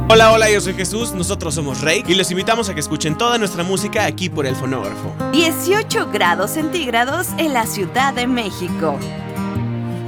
Hola, hola, yo soy Jesús, nosotros somos Rey y los invitamos a que escuchen toda nuestra música aquí por El Fonógrafo. 18 grados centígrados en la Ciudad de México.